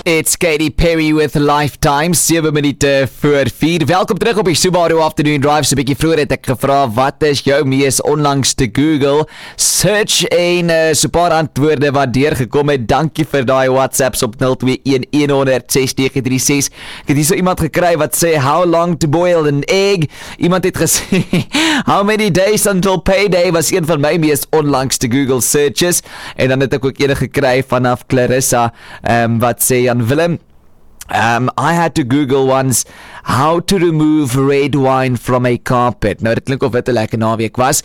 It's Katy Perry with Lifetime, 7 minute voor 4. Welkom terug op die Subaru Afternoon Drive. So 'n bietjie vroeër het ek gevra, wat is jou mees onlangste Google search en so 'n paar antwoorde wat deurgekom het. Dankie vir daai WhatsApps op 021104636. Ek het hier so iemand gekry wat sê, how long to boil an egg? Iemand het gesê, how many days until payday was een van my mees onlangste Google searches. En dan het ek ook enige gekry vanaf Clarissa, wat sê Jan Willem, I had to Google once how to remove red wine from a carpet. Nou, dit klink of dit 'n lekker naweek was.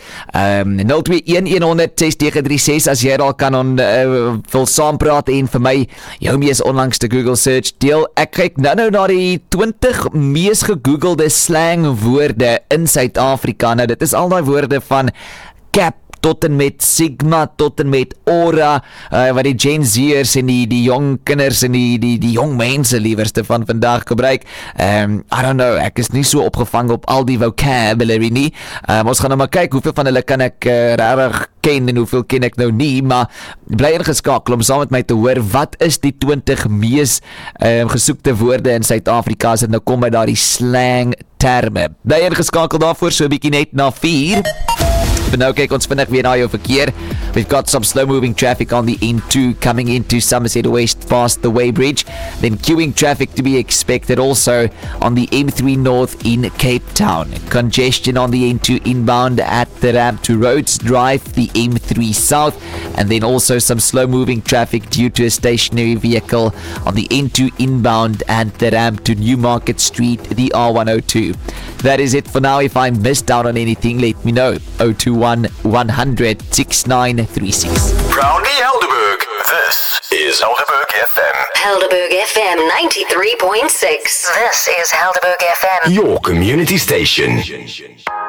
021104636 as jy al kan wil saampraat en vir my jou mees onlangste Google search deel. Ek kyk nou na die 20 mees gegoogelde slang woorde in Suid-Afrika. Nou, dit is al daai woorde van cap tot en met Sigma, tot en met Aura, wat die Gen Z'ers en die jong kinders en die jong mense liewerste van vandag gebruik. I don't know, ek is nie so opgevang op al die vocabulary nie. Ons gaan nou maar kyk hoeveel van hulle kan ek regtig ken en hoeveel ken ek nou nie, maar bly ingeskakel om saam met my te hoor, wat is die 20 mees gesoekte woorde in Suid-Afrika as dit nou kom by daardie slang terme. Bly ingeskakel daarvoor, so 'n bietjie net na 4. But nou kyk ons vinnig weer na jou verkeer. We've got some slow-moving traffic on the N2 coming into Somerset West past the Weybridge. Then queuing traffic to be expected also on the M3 North in Cape Town. Congestion on the N2 inbound at the ramp to Rhodes Drive, the M3 South. And then also some slow-moving traffic due to a stationary vehicle on the N2 inbound at the ramp to Newmarket Street, the R102. That is it for now. If I missed out on anything, let me know. 021-100-6936. Proudly Helderberg. This is Helderberg FM. Helderberg FM 93.6. This is Helderberg FM. Your community station.